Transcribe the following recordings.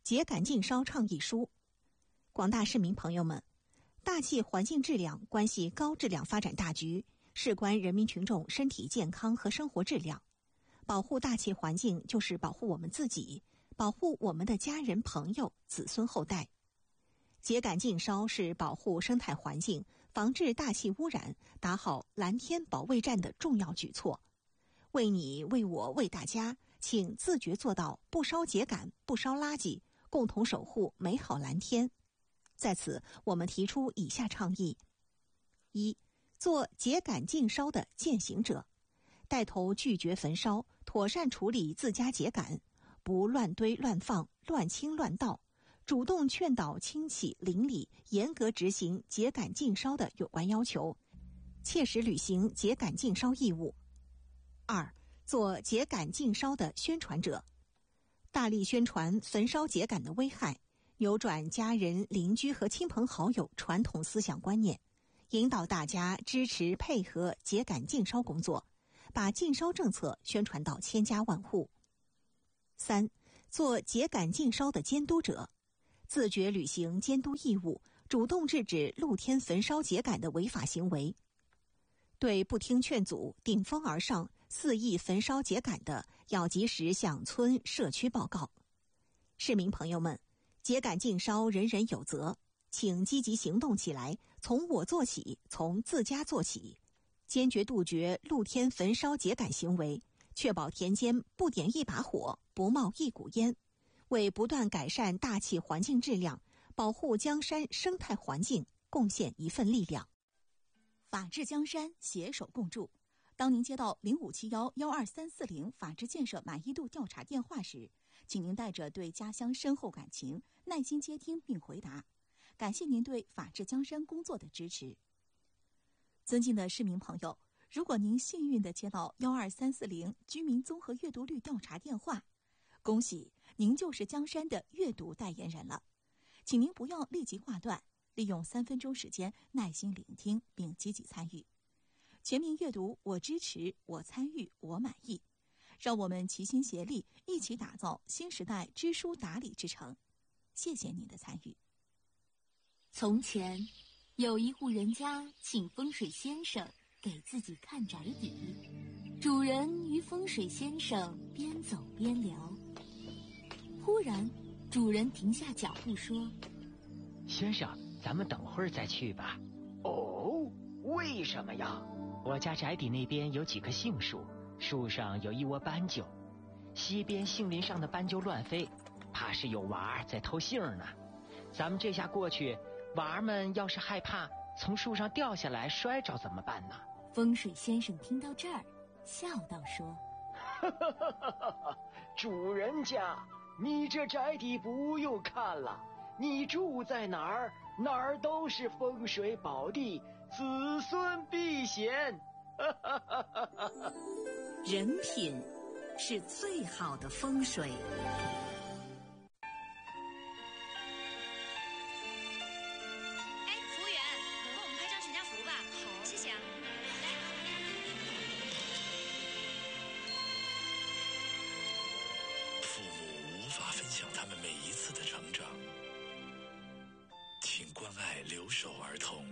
秸秆禁烧倡议书。广大市民朋友们，大气环境质量关系高质量发展大局，事关人民群众身体健康和生活质量。保护大气环境就是保护我们自己，保护我们的家人、朋友、子孙后代。秸秆禁烧是保护生态环境、防治大气污染、打好蓝天保卫战的重要举措。为你、为我、为大家，请自觉做到不烧秸秆、不烧垃圾，共同守护美好蓝天。在此，我们提出以下倡议：一、做秸秆禁烧的践行者，带头拒绝焚烧，妥善处理自家秸秆，不乱堆乱放、乱倾乱倒，主动劝导亲戚邻里严格执行秸秆禁烧的有关要求，切实履行秸秆禁烧义务。二、做秸秆禁烧的宣传者，大力宣传焚烧秸秆的危害，扭转家人、邻居和亲朋好友传统思想观念，引导大家支持配合秸秆禁烧工作，把禁烧政策宣传到千家万户。三、做秸秆禁烧的监督者，自觉履行监督义务，主动制止露天焚烧秸秆的违法行为。对不听劝阻、顶风而上、肆意焚烧秸秆的，要及时向村社区报告。市民朋友们，秸秆禁烧人人有责，请积极行动起来，从我做起，从自家做起，坚决杜绝露天焚烧秸秆行为，确保田间不点一把火，不冒一股烟，为不断改善大气环境质量、保护江山生态环境贡献一份力量。 法治江山，携手共筑。当您接到0571-12340法治建设满意度调查电话时，请您带着对家乡深厚感情，耐心接听并回答。感谢您对法治江山工作的支持。尊敬的市民朋友，如果您幸运地接到12340居民综合阅读率调查电话，恭喜您就是江山的阅读代言人了。请您不要立即挂断，利用3分钟时间耐心聆听并积极参与。全民阅读，我支持，我参与，我满意。让我们齐心协力，一起打造新时代知书达理之城。谢谢您的参与。 从前，有一户人家请风水先生给自己看宅邸。主人与风水先生边走边聊，忽然，主人停下脚步说：“ 先生，咱们等会儿再去吧。”“ 哦，为什么呀？”“ 我家宅邸那边有几棵杏树，树上有一窝斑鸠，西边杏林上的斑鸠乱飞，怕是有娃儿在偷杏呢。咱们这下过去，娃儿们要是害怕从树上掉下来摔着怎么办呢？” 风水先生听到这儿，笑道说：“ 主人家，你这宅邸不用看了，你住在哪儿，哪儿都是风水宝地，子孙必显。” 人品是最好的风水。 服务员，帮我们拍张全家福吧。好，谢谢啊。来， 父母无法分享他们每一次的成长，请关爱留守儿童。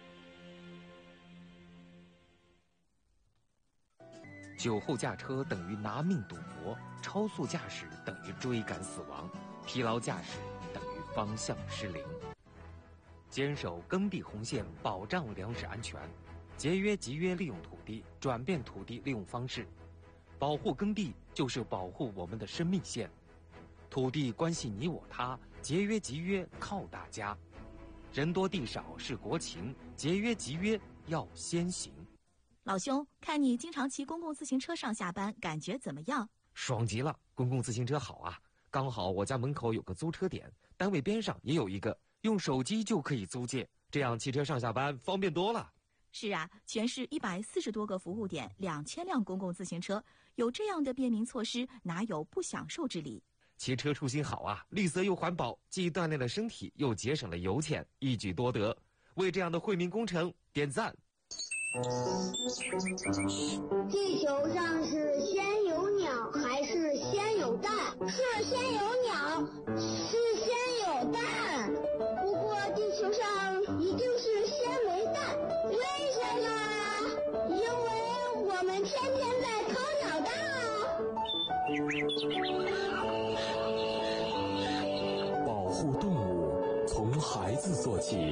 酒后驾车等于拿命赌博，超速驾驶等于追赶死亡，疲劳驾驶等于方向失灵。坚守耕地红线，保障粮食安全，节约集约利用土地，转变土地利用方式。保护耕地就是保护我们的生命线。土地关系你我他，节约集约靠大家。人多地少是国情，节约集约要先行。 老兄，看你经常骑公共自行车上下班，感觉怎么样？ 爽极了，公共自行车好啊！刚好我家门口有个租车点，单位边上也有一个，用手机就可以租借，这样骑车上下班方便多了。 是啊，全市140多个服务点，2000辆公共自行车，有这样的便民措施，哪有不享受之理？ 骑车出行好啊，绿色又环保，既锻炼了身体，又节省了油钱，一举多得。为这样的惠民工程点赞。 地球上是先有鸟还是先有蛋？是先有鸟，是保护动物从孩子做起。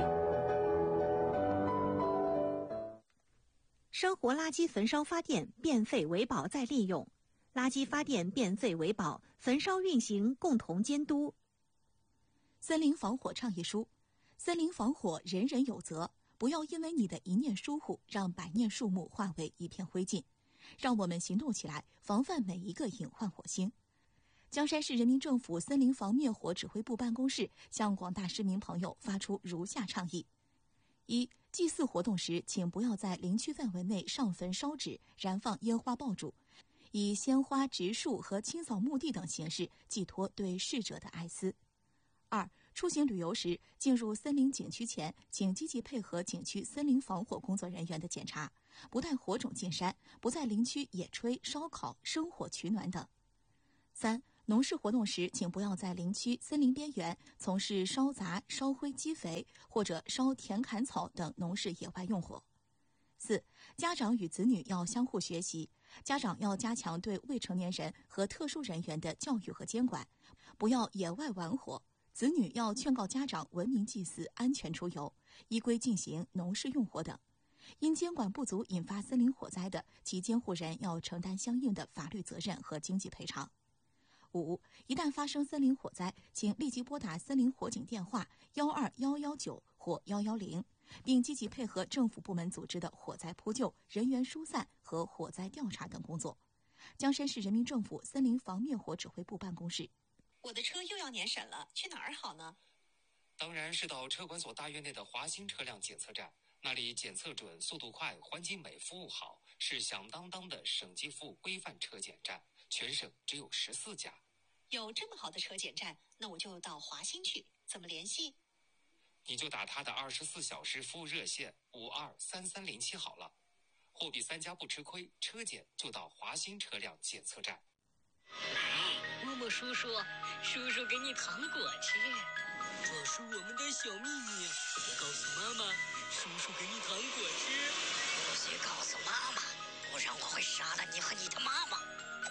生活垃圾焚烧发电，变废为宝再利用。垃圾发电变废为宝，焚烧运行共同监督。 森林防火倡议书：森林防火人人有责，不要因为你的一念疏忽，让百年树木化为一片灰烬。让我们行动起来，防范每一个隐患火星。江山市人民政府森林防灭火指挥部办公室向广大市民朋友发出如下倡议：一、祭祀活动时，请不要在林区范围内上坟烧纸、燃放烟花爆竹，以鲜花、植树和清扫墓地等形式寄托对逝者的哀思。二、出行旅游时，进入森林景区前，请积极配合景区森林防火工作人员的检查，不带火种进山，不在林区野炊、烧烤、生火取暖等。三、农事活动时，请不要在林区森林边缘从事烧杂、烧灰积肥或者烧田砍草等农事野外用火。四、家长与子女要相互学习，家长要加强对未成年人和特殊人员的教育和监管，不要野外玩火。子女要劝告家长文明祭祀、安全出游，依规进行农事用火等。因监管不足引发森林火灾的，其监护人要承担相应的法律责任和经济赔偿。五、一旦发生森林火灾，请立即拨打森林火警电话12119或110，并积极配合政府部门组织的火灾扑救、人员疏散和火灾调查等工作。江山市人民政府森林防灭火指挥部办公室。 我的车又要年审了，去哪儿好呢？ 当然是到车管所大院内的华新车辆检测站，那里检测准、速度快、环境美、服务好，是响当当的省级服务规范车检站，全省只有14家。 有这么好的车检站，那我就到华新去，怎么联系？ 你就打他的24小时服务热线523307好了。货比三家不吃亏，车检就到华新车辆检测站。 木木叔叔，叔叔给你糖果吃， 这是我们的小秘密，别告诉妈妈。叔叔给你糖果吃， 不许告诉妈妈，不然我会杀了你和你的妈妈。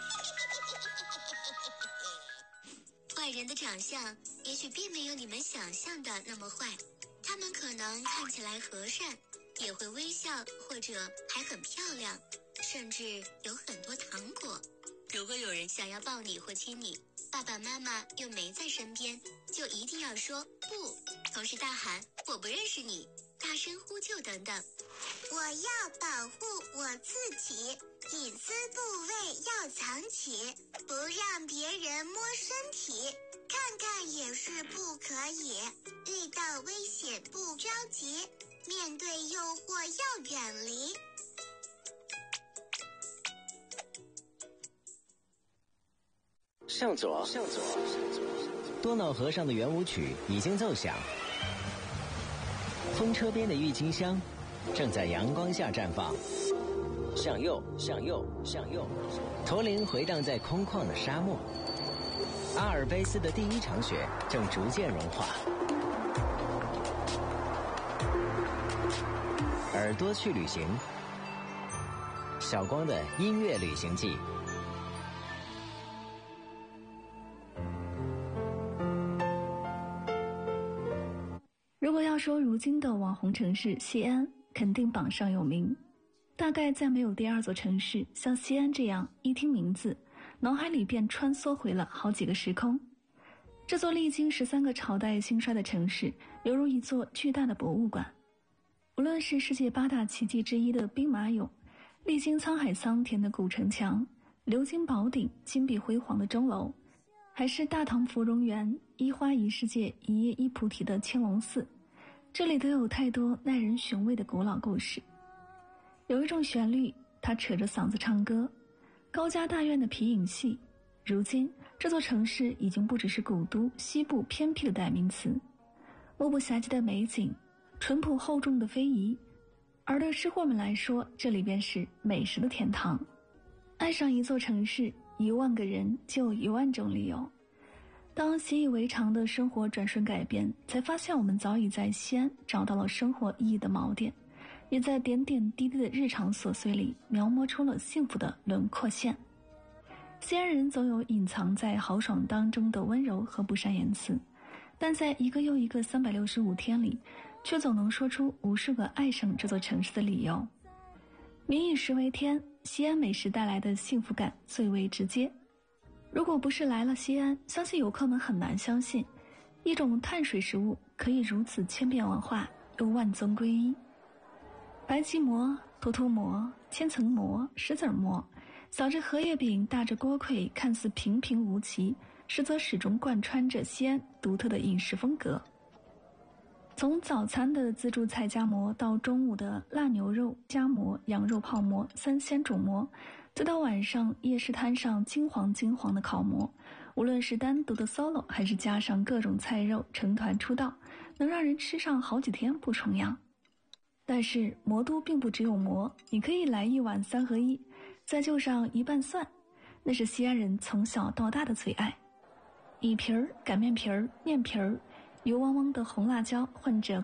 坏人的长相也许并没有你们想象的那么坏，他们可能看起来和善，也会微笑，或者还很漂亮，甚至有很多糖果。如果有人想要抱你或亲你，爸爸妈妈又没在身边，就一定要说不，同时大喊我不认识你，大声呼救等等。 我要保护我自己，隐私部位要藏起，不让别人摸身体，看看也是不可以。遇到危险不着急，面对诱惑要远离。 向左，向左。多瑙河上的圆舞曲已经奏响，风车边的郁金香正在阳光下绽放。向右，向右，向右。驼铃回荡在空旷的沙漠。阿尔卑斯的第一场雪正逐渐融化。耳朵去旅行，小光的音乐旅行记。 如果要说如今的网红城市西安，肯定榜上有名。大概再没有第二座城市像西安这样，一听名字，脑海里便穿梭回了好几个时空。这座历经13个朝代兴衰的城市，犹如一座巨大的博物馆。无论是世界8大奇迹之一的兵马俑，历经沧海桑田的古城墙，鎏金宝顶、金碧辉煌的钟楼，还是大唐芙蓉园、一花一世界、一叶一菩提的青龙寺，这里都有太多耐人寻味的古老故事。有一种旋律，它扯着嗓子唱歌，高家大院的皮影戏。如今这座城市已经不只是古都西部偏僻的代名词，目不暇接的美景，淳朴厚重的非遗，而对吃货们来说，这里便是美食的天堂。爱上一座城市，1万个人就有1万种理由。当习以为常的生活转瞬改变，才发现我们早已在西安找到了生活意义的锚点，也在点点滴滴的日常琐碎里描摹出了幸福的轮廓线。 西安人总有隐藏在豪爽当中的温柔和不善言辞，但在一个又一个365天里，却总能说出无数个爱上这座城市的理由。民以食为天，西安美食带来的幸福感最为直接。如果不是来了西安，相信游客们很难相信，一种碳水食物可以如此千变万化又万宗归一。白吉馍、坨坨馍、千层馍、石子馍，小至荷叶饼，大至锅盔，看似平平无奇，实则始终贯穿着西安独特的饮食风格。从早餐的自助菜夹馍，到中午的辣牛肉夹馍、羊肉泡馍、三鲜煮馍，再到晚上夜市摊上金黄的烤馍，无论是单独的 solo 还是加上各种菜肉成团出道，能让人吃上好几天不重样。但是魔都并不只有馍，你可以来一碗3合1，再就上一瓣蒜，那是西安人从小到大的最爱。米皮儿、擀面皮儿、面皮儿，油汪汪的红辣椒混着